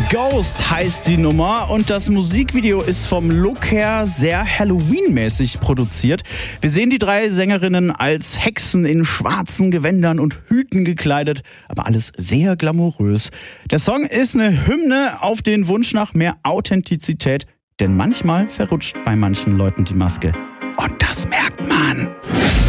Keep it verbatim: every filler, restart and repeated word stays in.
Ghost heißt die Nummer und das Musikvideo ist vom Look her sehr Halloween-mäßig produziert. Wir sehen die drei Sängerinnen als Hexen in schwarzen Gewändern und Hüten gekleidet, aber alles sehr glamourös. Der Song ist eine Hymne auf den Wunsch nach mehr Authentizität, denn manchmal verrutscht bei manchen Leuten die Maske. Und das merkt man.